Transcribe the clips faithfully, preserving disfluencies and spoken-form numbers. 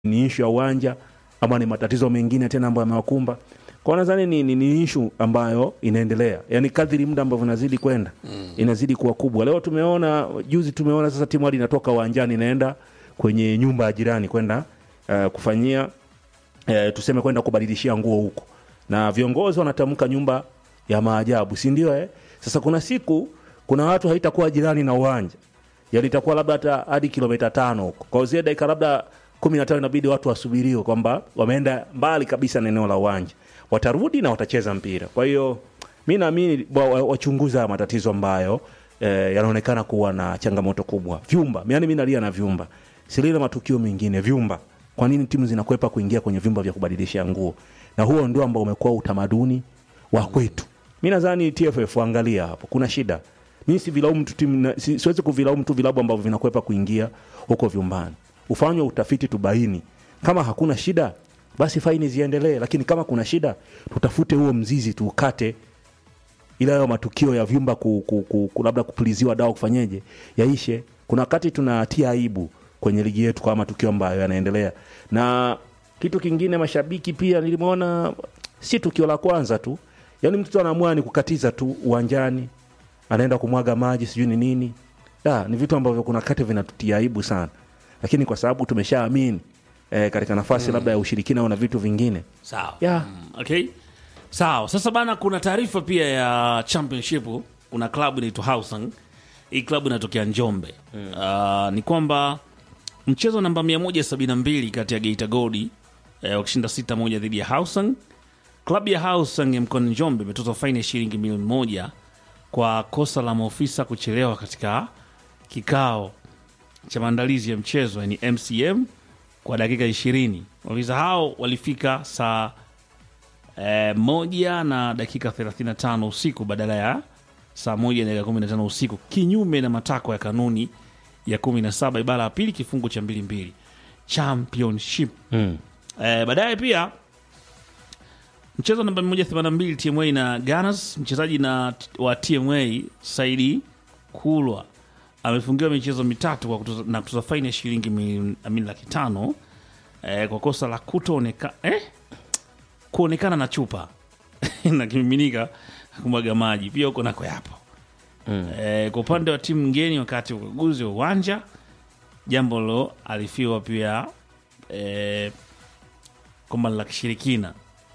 ni issue ya uwanja ama ni matatizo mengine tena ambayo yamewakumba. Kwa nadhani ni, ni, ni issue ambayo inaendelea. Yaani kadri muda ambavyo unazidi kwenda mm. inazidi kuwa kubwa. Leo tumeona juzi tumeona sasa timu hadi inatoka uwanjani inaenda kwenye nyumba ya jirani kwenda uh, kufanyia uh, tuseme kwenda kubadilishia nguo huko. Na viongozi wanatamka nyumba ya maajabu, si ndio eh? Sasa kuna siku kuna watu haitakuwa jirani na uwanja. Yaani itakuwa labda hata hadi kilomita tano huko. Kwa hiyo dakika labda kumi na tano inabidi watu wasubiriwe kwamba wameenda mbali kabisa na eneo la uwanja. Watarudi na watacheza mpira. Kwa hiyo mimi naamini wachunguza matatizo ambayo eh, yanaonekana kuwa na changamoto kubwa. Vyumba, yaani mimi nalia na vyumba. Silile matukio mengine vyumba. Kwa nini timu zinakwepa kuingia kwenye vyumba vya kubadilishia nguo? Na huo ndio ambao umekuwa utamaduni wa kwetu. Mimi nadhani T F F angalia hapo. Kuna shida. Mimi si vilaumu tu timu, si, siwezi kuvilaumu tu vilabu ambavyo vinakwepa kuingia huko vyumbani. Ufanywe utafiti tubaini. Kama hakuna shida, basi faini ziendelee, lakini kama kuna shida, tutafute huo mzizi tuukate, ila hayo matukio ya vyumba ku, ku, ku, ku labda kupuliziwa dawa kufanyeje yaishe. Kuna wakati tunatia aibu kwenye ligi yetu kwa matukio ambayo yanaendelea. Na kitu kingine, mashabiki pia nilimuona si tukio la kwanza tu. Yaani mtu anaamua ni kukatiza tu uwanjani, anaenda kumwaga maji sijui ni nini. Da, ni vitu ambavyo kuna kati vinatutia aibu sana. Lakini kwa sababu tumeshaamini eh, katika nafasi mm. labda ya ushirikina na vitu vingine. Sawa. Yeah. Mm, okay. Sawa. Sasa bana, kuna taarifa pia ya championship. Kuna klabu inaitwa Hausung. Hii klabu inatokea Njombe. Mm. Uh, ni kwamba mchezo namba mia moja sabini na mbili kati ya Geita Gold eh, wakishinda sita moja dhidi ya Hausung. Klabu ya Hausung ya mkoani Njombe imetozwa faini ya shilingi milioni moja kwa kosa la maofisa kuchelewa katika kikao cha maandalizi ya mchezo, yani M C M, kwa dakika ishirini. Maofisa hao walifika saa e, moja na dakika thelathini na tano usiku badala ya saa moja na dakika kumi na tano usiku, kinyume na matakwa ya kanuni ya kumi na saba ibara ya pili kifungu cha mbili mbili championship. Mm. E, baadaye pia mchezo namba mia moja themanini na mbili T M A na Gunners, mchezaji na wa T M A Saidi Kulwa amefungiwa michezo mitatu kwa kutuza, na kutoza faini ya shilingi milioni laki tano eh, kwa kosa la kutoonekana eh? kuonekana na chupa na kimiminika kumwaga maji. Pia huko nako yapo. Mm. Eh, kwa upande wa timu ngeni wakati ukaguzi wa uwanja, jambo lo alifiwa pia eh, kwamba la kishirikina.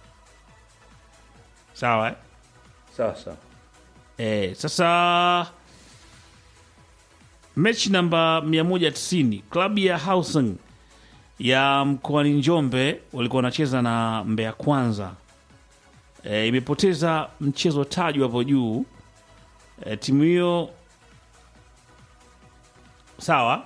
Sawa eh? Sasa. Eh, sasa mechi namba mia moja tisini klabu ya Hausung ya mkoani Njombe walikuwa wanacheza na Mbeya Kwanza. E, imepoteza mchezo tajwa hapo juu. E, timu hiyo sawa.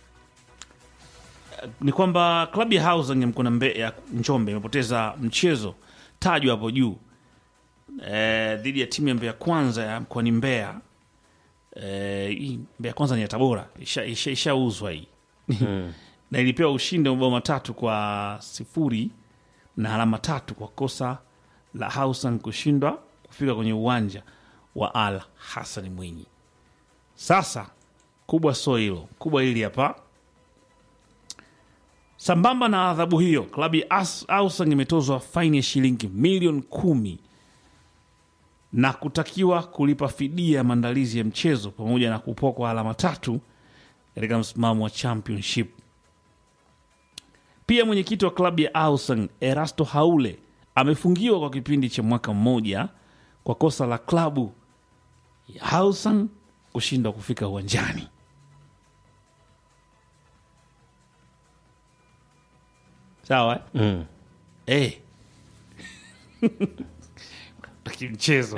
E, ni kwamba klabu ya Hausung ya mkoani Mbeya Njombe imepoteza mchezo tajwa hapo juu e, dhidi ya timu ya Mbeya Kwanza ya mkoani Mbeya. Eh, Mbeya Kwanza ni ya Tabora, ishauzwa isha, isha hii mm. na ilipewa ushindi wa mabao matatu kwa sifuri na alama tatu kwa kosa la Hausung kushindwa kufika kwenye uwanja wa Al Hassan Mwinyi. Sasa kubwa so hilo, kubwa hili hapa. Sambamba na adhabu hiyo, klabu ya Hausung imetozwa faini ya shilingi milioni kumi na kutakiwa kulipa fidia ya maandalizi ya mchezo pamoja na kupokwa alama tatu katika msimamo wa championship. Pia mwenyekiti wa klabu ya Hausung Erasto Haule amefungiwa kwa kipindi cha mwaka mmoja kwa kosa la klabu ya Hausung kushindwa kufika uwanjani. Sawa eh? Mm. Eh. Mchezo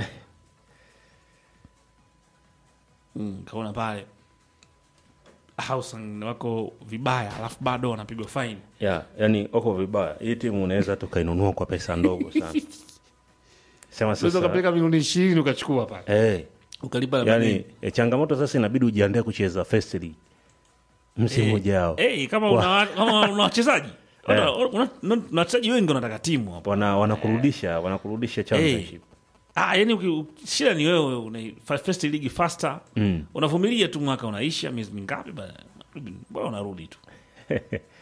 mm, kaona pale Hausung wako vibaya, alafu bado wanapigwa faini. Yeah, yani wako vibaya. Hii timu unaweza tukainunua kwa pesa ndogo sana. Sema sasa unaweza kupeleka milioni ishirini ukachukua pale. Eh. Hey. Ukalipa yani e, changamoto sasa inabidi ujiandae kucheza first league msimu ujao. Eh, hey, kama una kama una wachezaji Una, una, una, wachezaji wengi wanataka timu hapo. Wana wanakurudisha, eh. wanakurudisha championship. Hey. Ah, yani shida ni wewe una first league faster. Mm. Unavumilia tu mwaka unaisha, miezi mingapi bwana. Bwana unarudi tu.